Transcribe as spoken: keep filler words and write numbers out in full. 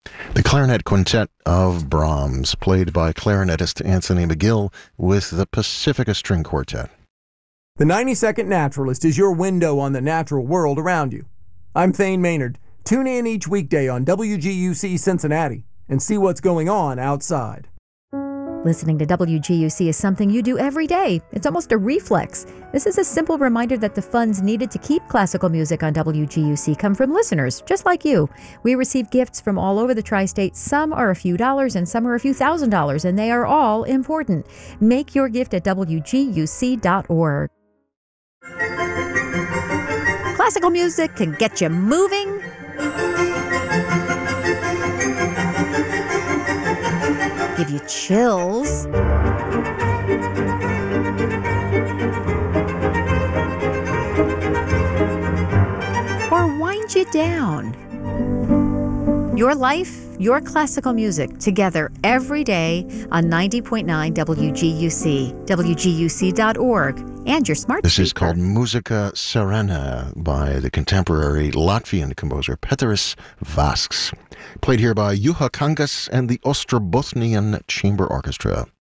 The Clarinet Quintet of Brahms, played by clarinetist Anthony McGill with the Pacifica String Quartet. The ninety-second Naturalist is your window on the natural world around you. I'm Thane Maynard. Tune in each weekday on W G U C Cincinnati and see what's going on outside. Listening to W G U C is something you do every day. It's almost a reflex. This is a simple reminder that the funds needed to keep classical music on W G U C come from listeners, just like you. We receive gifts from all over the tri-state. Some are a few dollars and some are a few thousand dollars, and they are all important. Make your gift at W G U C dot org. Classical music can get you moving, give you chills, or wind you down. Your life, your classical music, together every day on ninety point nine W G U C, W G U C dot org, and your smart This speaker. is called Musica Serena by the contemporary Latvian composer Pēteris Vasks, played here by Juha Kangas and the Ostrobothnian Chamber Orchestra.